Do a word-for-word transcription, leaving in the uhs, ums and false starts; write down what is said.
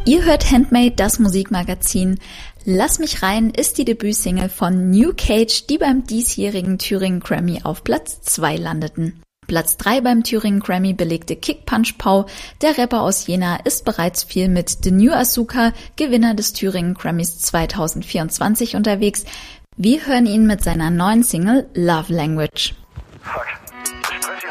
Ihr hört Handmade, das Musikmagazin. Lass mich rein ist die Debütsingle von New Cage, die beim diesjährigen Thüringen Grammy auf Platz zwei landeten. Platz drei beim Thüringen Grammy belegte Kick Punch Pow. Der Rapper aus Jena ist bereits viel mit The New Asuka, Gewinner des Thüringen Grammys zwanzig vierundzwanzig, unterwegs. Wir hören ihn mit seiner neuen Single Love Language.